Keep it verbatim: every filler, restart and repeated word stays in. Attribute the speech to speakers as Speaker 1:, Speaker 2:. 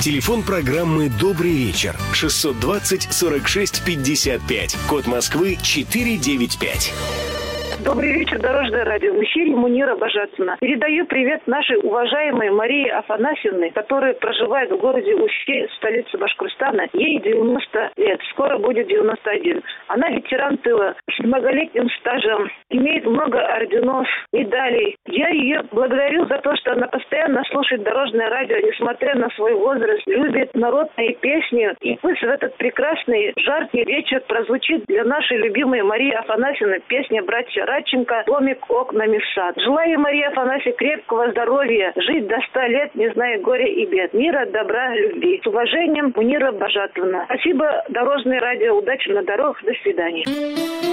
Speaker 1: Телефон программы «Добрый вечер» шестьсот двадцать сорок шесть пятьдесят пять. Код Москвы четыреста девяносто пять.
Speaker 2: Добрый вечер, Дорожное радио. В эфире Мунира Бажатовна. Передаю привет нашей уважаемой Марии Афанасьевне, которая проживает в городе Уфе, столице Башкортостана. Ей девяносто лет, скоро будет девяносто один. Она ветеран тыла с многолетним стажем, имеет много орденов, медалей. Я ее благодарю за то, что она постоянно слушает Дорожное радио, несмотря на свой возраст, любит народные песни. И пусть в этот прекрасный жаркий вечер прозвучит для нашей любимой Марии Афанасьевны песня «Братья Радченко «Домик окнами в сад». Желаю Марии Афанасьевне крепкого здоровья, жить до ста лет, не зная горя и бед, мира, добра, любви. С уважением, Мунира Бажатовна. Спасибо, Дорожное радио. Удачи на дорогах. До свидания.